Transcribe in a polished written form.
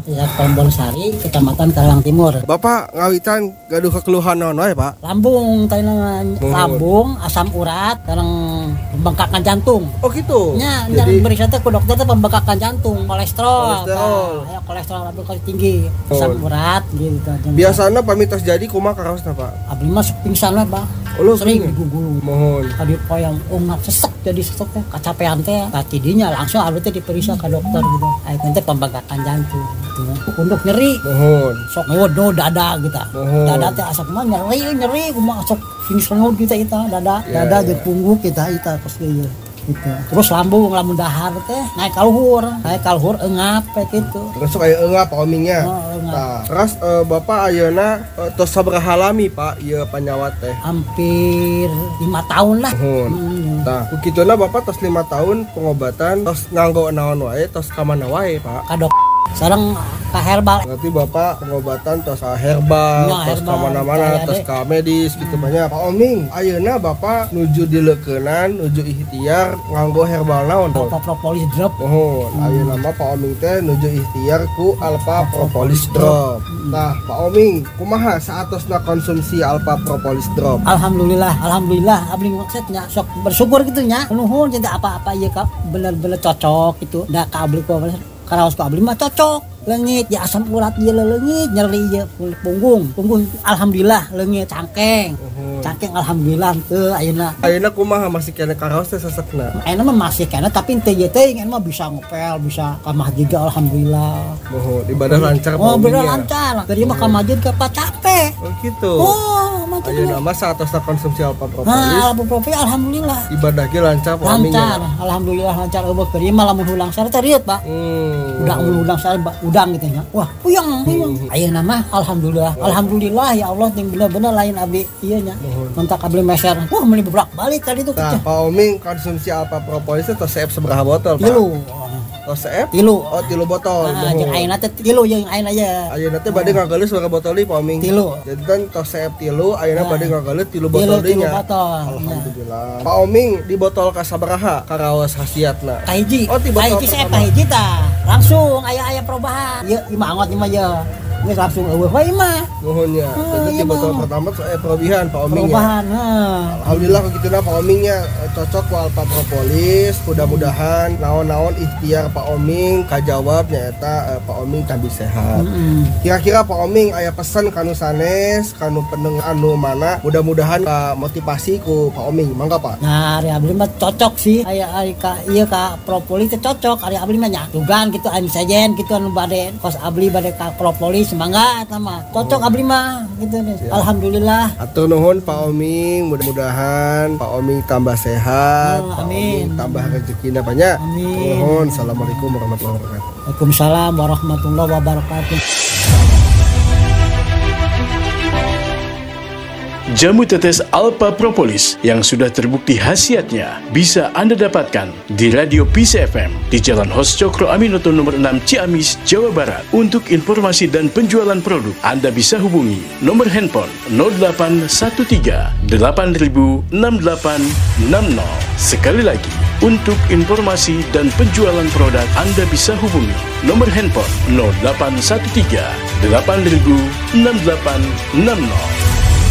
Desa Tombonsari, Kecamatan Karawang Timur. Bapak ngawitan gaduh kekeluhan naon wae, Pak? Lambung, lambung, asam urat, sareng pembengkakan jantung. Oh gitu. Nya, Jadi berita teh ku dokter teh pembengkakan jantung, kolesterol. Kolesterol. Kolesterol lambung tinggi, asam urat gitu. biasana pamitos jadi kumaha karaosna, Pak? Abdi mah pingsan we, Bang. Oh, Sering sering? digugulu. Mohon. Tadi poyang ungap sesek jadi sesek teh kacapean teh tidinya langsung abdi teh diperiksa ke dokter gitu. Aya teh pembengkakan jantung gitu. Punduk nyeri. Mohon. Sok ngewodo dada gitu. Mohon. Dada teh asap mah nyeri kumaha sok sing sengot kita dada Ya, dada ya. jeung punggung kita kos ieu gitu. Terus lambung dahar teh naik ka luhur eungap kayak gitu. Terus kayak enggak Pak Omingnya. Oh, eungap. Nah, terus Bapak ayeuna tos sabaraha lami Pak ieu panyawat teh? Hampir 5 tahun lah. Mohon. Nah, kukituna Bapak tos 5 tahun pengobatan tos nganggo naon wae tos ka mana wae, Pak? Kadok sareng ka herbal. Berarti Bapak pengobatan tos herbal, Ya, tos ka herbal, mana-mana, kayak tos deh. ka medis gitu banyak. Pak Oming, ayeuna Bapak nuju dileukeunnan, nuju ikhtiar nganggo herbal naon tuh? Alpha Propolis Drop. Mohon, ayeuna mah Pak Oming teh nuju ikhtiar ku Alpha Propolis Drop. Nah, Pak Oming, kumaha saatosna konsumsi Alpha Propolis Drop? Alhamdulillah abdi maksudnya sok bersyukur gitu nya. Nuhun jadi apa-apa ieu ka bener-bener cocok gitu. Da ka abdi ku karaos ka abdi mah cocok. Leungit ya asam urat ieu leungit, nyeri ieu punggung alhamdulillah leungit cangkeng. Cangkeng alhamdulillah teu ayeuna. Ayeuna kumaha masih kena karaos teh sesekna? Ayeuna mah masih kena tapi teu ieu teh mah bisa ngepel, bisa ka masjid alhamdulillah. Mohon ibadah lancar Pak Oh, Oming bener ya. lancar. Tadi mah ka masjid ka capek. Oh gitu. Oh, mantap. Ayeuna mah saatosna konsumsi Alpha Propolis. Nah, Alpha alhamdulillah. Ibadah ge lancar Pak Oming ya. Lancar, alhamdulillah lancar eueuh keur ieu mah lamun hulang sare teh riet, Pak. Udang sare udang gitu nya. Wah, puyeng. Ayeuna mah alhamdulillah ya Allah ting bener-bener lain abdi ieu nya. Mentak abdi meser. Wah, meuli bolak-balik tadi tuh Nah, Pak Oming konsumsi Alpha Propolis itu tos seep seberapa botol, Pak? tilu. Tos seep? Tilu. Oh, 3 botol. Nah, jeung ayeuna teh tilu jeung ayeuna ya. Ayeuna teh bade ngageuleus berapa botol deui Pak Oming? Tilu. Jadi kan tos seep 3, ayeuna bade ngageuleus 3 botol deui Tilu nya. botol. Alhamdulillah. Pak Oming di botol ka sabaraha karaos khasiatna? Kahiji. Oh, di botol Kahiji saya pertama. kahiji tah. Langsung aya perubahan. Ieu imangot ieu mah ya. Geus langsung eueuh wae mah. Nuhun ya. Jadi iya, di botol Bang. pertama perubahan Pak Oming ya. Perubahan. Alhamdulillah kukituna Pak Omingnya cocok ku Alpha Propolis. Mudah-mudahan naon-naon ikhtiar Pak Oming kajawab nyaeta Pak Oming tambah sehat. Kira-kira Pak Oming aya pesan kanu sanes, kanu pendengar anu mana mudah-mudahan motivasi ku Pak Oming. Mangga Pak. Nah, ari abdi mah cocok sih. Aya ari ka ieu ka propolis teh cocok. Ari abdi mah nya dugan gitu anu sajen gitu anu bade kos abdi bade ka propolis mangga eta mah. Cocok abdi mah gitu deh. Alhamdulillah. Atur nuhun Pak Oming, mudah-mudahan Pak Oming tambah sehat, Pak amin. Oming tambah rezekinya banyak. Amin. Nuhun. Assalamualaikum warahmatullahi wabarakatuh. Waalaikumsalam warahmatullahi wabarakatuh. Jamu tetes Alpha Propolis yang sudah terbukti khasiatnya bisa Anda dapatkan di Radio Peace FM di Jalan Hos Cokro Aminoto nomor 6 Ciamis, Jawa Barat. Untuk informasi dan penjualan produk, Anda bisa hubungi nomor handphone 0813 8000 6860. Sekali lagi, untuk informasi dan penjualan produk, Anda bisa hubungi nomor handphone 0813 8000 6860.